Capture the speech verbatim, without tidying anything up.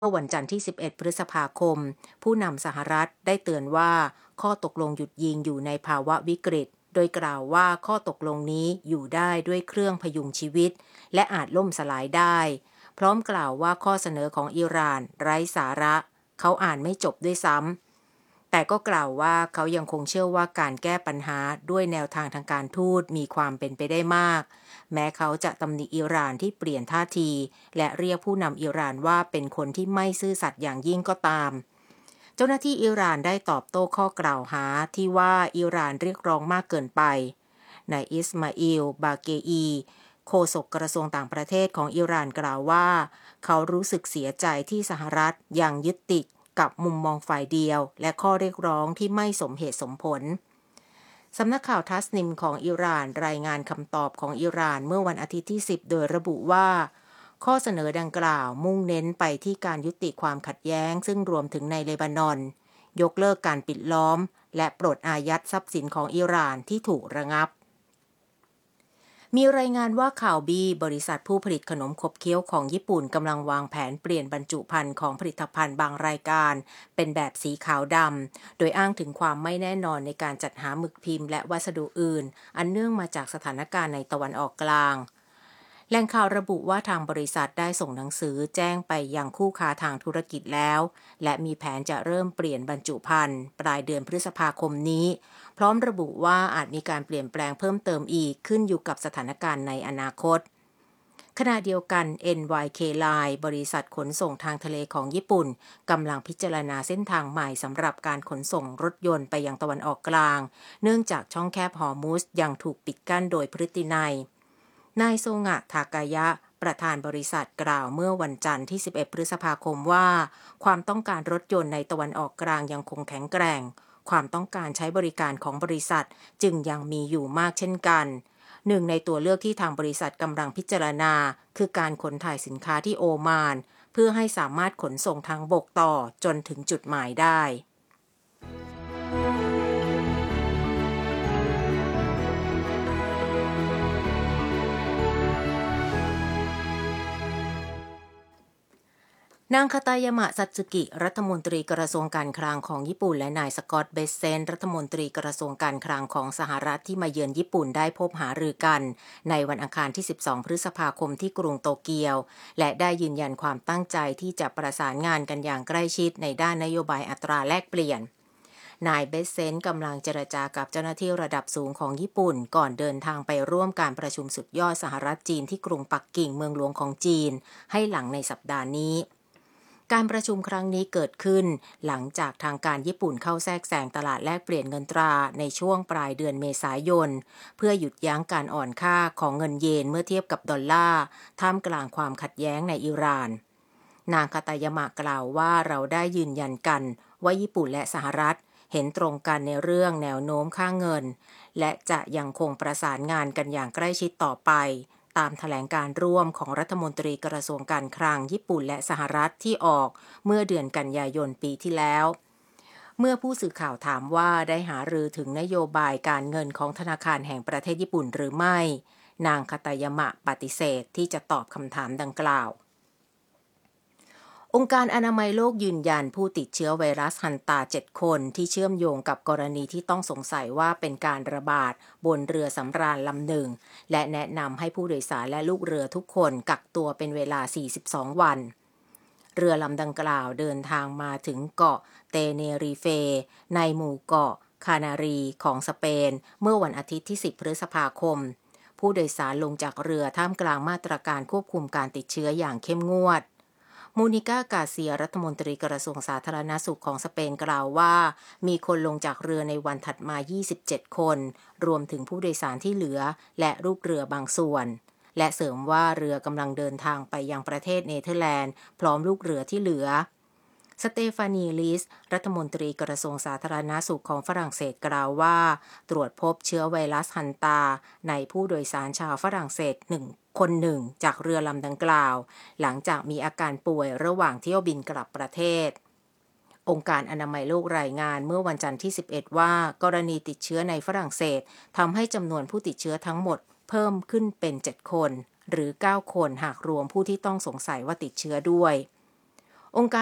เมื่อวันจันทร์ที่สิบเอ็ดพฤษภาคมผู้นำสหรัฐได้เตือนว่าข้อตกลงหยุดยิงอยู่ในภาวะวิกฤตโดยกล่าวว่าข้อตกลงนี้อยู่ได้ด้วยเครื่องพยุงชีวิตและอาจล่มสลายได้พร้อมกล่าวว่าข้อเสนอของอิหร่านไร้สาระเขาอ่านไม่จบด้วยซ้ำแต่ก็กล่าวว่าเขายังคงเชื่อว่าการแก้ปัญหาด้วยแนวทางทางการทูตมีความเป็นไปได้มากแม้เขาจะตำหนิอิหร่านที่เปลี่ยนท่าทีและเรียกผู้นำอิหร่านว่าเป็นคนที่ไม่ซื่อสัตย์อย่างยิ่งก็ตามเจ้าหน้าที่อิหร่านได้ตอบโต้ข้อกล่าวหาที่ว่าอิหร่านเรียกร้องมากเกินไปนายอิสมาอิล บาเกอีโฆษกกระทรวงต่างประเทศของอิหร่านกล่าวว่าเขารู้สึกเสียใจที่สหรัฐยังยึดติดกับมุมมองฝ่ายเดียวและข้อเรียกร้องที่ไม่สมเหตุสมผลสำนักข่าวทัสนิมของอิหร่านรายงานคำตอบของอิหร่านเมื่อวันอาทิตย์ที่สิบโดยระบุว่าข้อเสนอดังกล่าวมุ่งเน้นไปที่การยุติความขัดแย้งซึ่งรวมถึงในเลบานอนยกเลิกการปิดล้อมและปลดอายัดทรัพย์สินของอิหร่านที่ถูกระงับมีรายงานว่าข่าวบีบริษัทผู้ผลิตขนมขบเคี้ยวของญี่ปุ่นกำลังวางแผนเปลี่ยนบรรจุภัณฑ์ของผลิตภัณฑ์บางรายการเป็นแบบสีขาวดำโดยอ้างถึงความไม่แน่นอนในการจัดหาหมึกพิมพ์และวัสดุอื่นอันเนื่องมาจากสถานการณ์ในตะวันออกกลางแหล่งข่าวระบุว่าทางบริษัทได้ส่งหนังสือแจ้งไปยังคู่ค้าทางธุรกิจแล้วและมีแผนจะเริ่มเปลี่ยนบรรจุภัณฑ์ปลายเดือนพฤษภาคมนี้พร้อมระบุว่าอาจมีการเปลี่ยนแปลงเพิ่มเติมอีกขึ้นอยู่กับสถานการณ์ในอนาคตขณะเดียวกัน เอ็น วาย เค Line บริษัทขนส่งทางทะเลของญี่ปุ่นกำลังพิจารณาเส้นทางใหม่สำหรับการขนส่งรถยนต์ไปยังตะวันออกกลางเนื่องจากช่องแคบฮอร์มุซยังถูกปิดกั้นโดยพฤตินัยนายโซงะทากายะประธานบริษัทกล่าวเมื่อวันจันทร์ที่สิบเอ็ดพฤษภาคมว่าความต้องการรถยนต์ในตะวันออกกลางยังคงแข็งแกร่งความต้องการใช้บริการของบริษัทจึงยังมีอยู่มากเช่นกันหนึ่งในตัวเลือกที่ทางบริษัทกำลังพิจารณาคือการขนถ่ายสินค้าที่โอมานเพื่อให้สามารถขนส่งทางบกต่อจนถึงจุดหมายได้นางคาตายามะซัตสึกิรัฐมนตรีกระทรวงการคลังของญี่ปุ่นและนายสกอตต์เบสเซนรัฐมนตรีกระทรวงการคลังของสหรัฐที่มาเยือนญี่ปุ่นได้พบหารือกันในวันอังคารที่สิบสองพฤษภาคมที่กรุงโตเกียวและได้ยืนยันความตั้งใจที่จะประสานงานกันอย่างใกล้ชิดในด้านนโยบายอัตราแลกเปลี่ยนนายเบสเซนกำลังเจรจากับเจ้าหน้าที่ระดับสูงของญี่ปุ่นก่อนเดินทางไปร่วมการประชุมสุดยอดสหรัฐจีนที่กรุงปักกิ่งเมืองหลวงของจีนให้หลังในสัปดาห์นี้การประชุมครั้งนี้เกิดขึ้นหลังจากทางการญี่ปุ่นเข้าแทรกแซงตลาดแลกเปลี่ยนเงินตราในช่วงปลายเดือนเมษายนเพื่อหยุดยั้งการอ่อนค่าของเงินเยนเมื่อเทียบกับดอลลาร์ท่ามกลางความขัดแย้งในอิหร่านนางคาตายามะกล่าวว่าเราได้ยืนยันกันว่าญี่ปุ่นและสหรัฐเห็นตรงกันในเรื่องแนวโน้มค่าเงินและจะยังคงประสานงานกันอย่างใกล้ชิดต่อไปตามแถลงการร่วมของรัฐมนตรีกระทรวงการคลังญี่ปุ่นและสหรัฐที่ออกเมื่อเดือนกันยายนปีที่แล้วเมื่อผู้สื่อข่าวถามว่าได้หารือถึงนโยบายการเงินของธนาคารแห่งประเทศญี่ปุ่นหรือไม่นางคาตายามะปฏิเสธที่จะตอบคำถามดังกล่าวองค์การอนามัยโลกยืนยันผู้ติดเชื้อไวรัสฮันตาเจ็ดคนที่เชื่อมโยงกับกรณีที่ต้องสงสัยว่าเป็นการระบาดบนเรือสำราญลำหนึ่งและแนะนำให้ผู้โดยสารและลูกเรือทุกคนกักตัวเป็นเวลาสี่สิบสองวันเรือลำดังกล่าวเดินทางมาถึงเกาะเตเนรีเฟในหมู่เกาะคานารีของสเปนเมื่อวันอาทิตย์ที่สิบพฤษภาคมผู้โดยสารลงจากเรือท่ามกลางมาตรการควบคุมการติดเชื้ออย่างเข้มงวดมูนิก้ากาเซียรัฐมนตรีกระทรวงสาธารณสุขของสเปนกล่าวว่ามีคนลงจากเรือในวันถัดมายี่สิบเจ็ดคนรวมถึงผู้โดยสารที่เหลือและลูกเรือบางส่วนและเสริมว่าเรือกำลังเดินทางไปยังประเทศเนเธอร์แลนด์พร้อมลูกเรือที่เหลือสเตฟานีลิสรัฐมนตรีกระทรวงสาธารณสุขของฝรั่งเศสกล่าวว่าตรวจพบเชื้อไวรัสฮันตาในผู้โดยสารชาวฝรั่งเศสหนึ่งคนหนึ่งจากเรือลำดังกล่าวหลังจากมีอาการป่วยระหว่างเที่ยวบินกลับประเทศองค์การอนามัยโลกรายงานเมื่อวันจันทร์ที่สิบเอ็ดว่ากรณีติดเชื้อในฝรั่งเศสทำให้จำนวนผู้ติดเชื้อทั้งหมดเพิ่มขึ้นเป็นเจ็ดคนหรือเก้าคนหากรวมผู้ที่ต้องสงสัยว่าติดเชื้อด้วยองค์การ